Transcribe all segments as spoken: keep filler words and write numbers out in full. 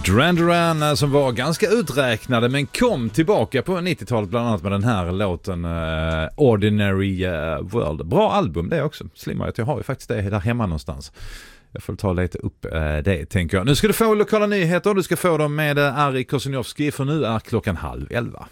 Duran Duran som var ganska uträknade men kom tillbaka på nittiotalet bland annat med den här låten uh, Ordinary uh, World. Bra album det också. Slimmar att jag har ju faktiskt det där hemma någonstans. Jag får ta lite upp uh, det tänker jag. Nu ska du få lokala nyheter. Du ska få dem med uh, Ari Kosuniowski för nu är klockan halv elva.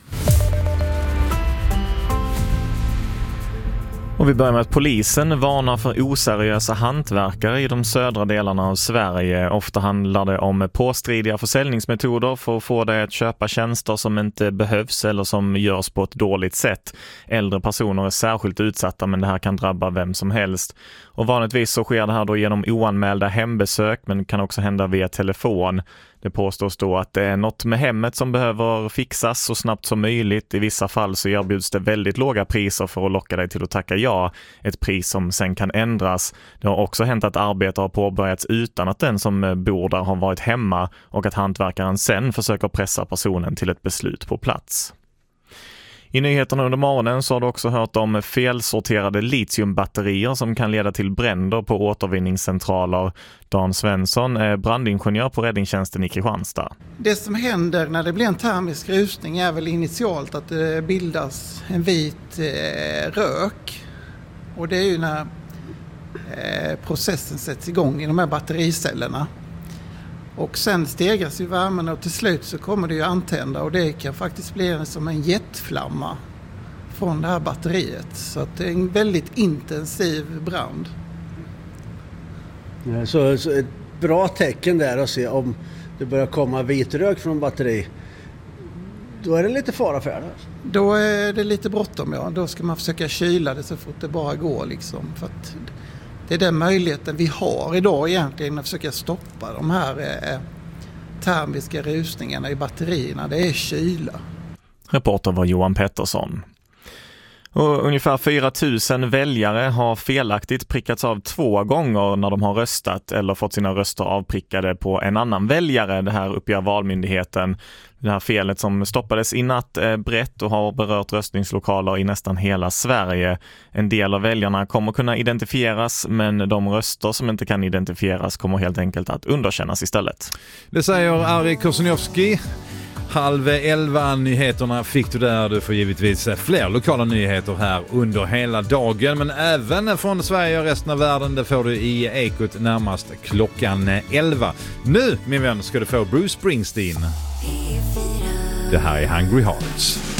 Och vi börjar med att polisen varnar för oseriösa hantverkare i de södra delarna av Sverige. Ofta handlar det om påstridiga försäljningsmetoder för att få dig att köpa tjänster som inte behövs eller som görs på ett dåligt sätt. Äldre personer är särskilt utsatta men det här kan drabba vem som helst. Och vanligtvis så sker det här då genom oanmälda hembesök men kan också hända via telefon. Det påstås då att det är något med hemmet som behöver fixas så snabbt som möjligt. I vissa fall så erbjuds det väldigt låga priser för att locka dig till att tacka ja. Ett pris som sen kan ändras. Det har också hänt att arbete har påbörjats utan att den som bor där har varit hemma och att hantverkaren sen försöker pressa personen till ett beslut på plats. I nyheterna under morgonen så har du också hört om felsorterade litiumbatterier som kan leda till bränder på återvinningscentraler. Dan Svensson är brandingenjör på räddningstjänsten i Kristianstad. Det som händer när det blir en termisk rusning är väl initialt att det bildas en vit eh, rök. Och det är ju när eh, processen sätts igång i de här battericellerna. Och sen stegras ju värmen och till slut så kommer det ju antända och det kan faktiskt bli som en jetflamma från det här batteriet. Så att det är en väldigt intensiv brand. Ja, så, så ett bra tecken där att se om det börjar komma vitrök från batteri. Då är det lite fara för det. Då är det lite bråttom, ja. Då ska man försöka kyla det så fort det bara går liksom. För att det är den möjligheten vi har idag egentligen att försöka stoppa de här eh, termiska rusningarna i batterierna. Det är kyla. Reporter var Johan Pettersson. Och ungefär fyra tusen väljare har felaktigt prickats av två gånger när de har röstat eller fått sina röster avprickade på en annan väljare. Det här uppger Valmyndigheten. Det här felet som stoppades i natt är brett och har berört röstningslokaler i nästan hela Sverige. En del av väljarna kommer kunna identifieras men de röster som inte kan identifieras kommer helt enkelt att underkännas istället. Det säger Ari Kosuniowski. Halv elva nyheterna fick du där. Du får givetvis fler lokala nyheter här under hela dagen. Men även från Sverige och resten av världen. Det får du i Ekot närmast klockan elva. Nu, min vän, ska du få Bruce Springsteen. Det här är Hungry Hearts.